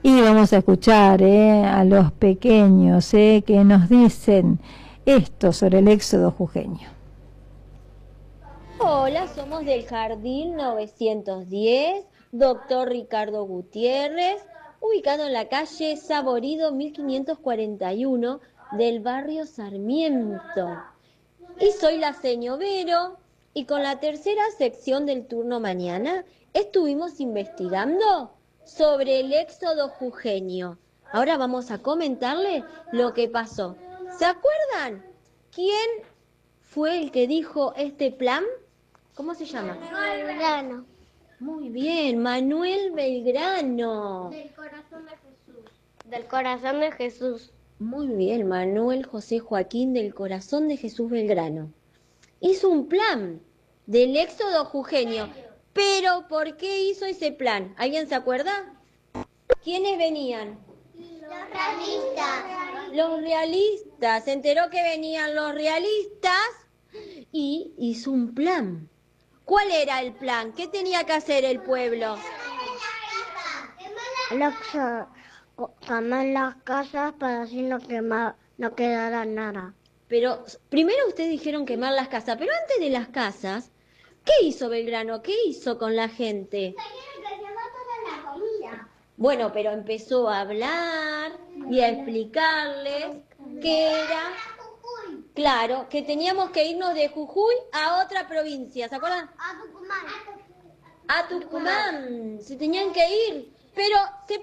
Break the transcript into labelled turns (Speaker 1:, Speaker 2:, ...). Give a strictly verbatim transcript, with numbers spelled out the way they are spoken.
Speaker 1: Y vamos a escuchar eh, a los pequeños eh, que nos dicen esto sobre el éxodo jujeño.
Speaker 2: Hola, somos del Jardín novecientos diez, doctor Ricardo Gutiérrez, ubicado en la calle Saborido mil quinientos cuarenta y uno del barrio Sarmiento. Y soy la seño Vero, y con la tercera sección del turno mañana estuvimos investigando sobre el éxodo jujeño. Ahora vamos a comentarle lo que pasó. ¿Se acuerdan quién fue el que dijo este plan? ¿Cómo se llama?
Speaker 3: Belgrano.
Speaker 2: Muy bien, Manuel Belgrano.
Speaker 3: Del corazón de Jesús. Del corazón de Jesús.
Speaker 2: Muy bien, Manuel José Joaquín del Corazón de Jesús Belgrano. Hizo un plan del éxodo jujeño. Pero, ¿por qué hizo ese plan? ¿Alguien se acuerda? ¿Quiénes venían?
Speaker 3: Los realistas.
Speaker 2: Los realistas. Se enteró que venían los realistas y hizo un plan. ¿Cuál era el plan? ¿Qué tenía que hacer el pueblo?
Speaker 3: Quemar las casas para así no quemar, no quedara nada.
Speaker 2: Pero primero ustedes dijeron quemar las casas, pero antes de las casas, ¿qué hizo Belgrano? ¿Qué hizo con la gente? Bueno, pero empezó a hablar y a explicarles que era, claro, que teníamos que irnos de Jujuy a otra provincia, ¿se acuerdan?
Speaker 3: A Tucumán.
Speaker 2: A Tucumán, se tenían que ir, pero se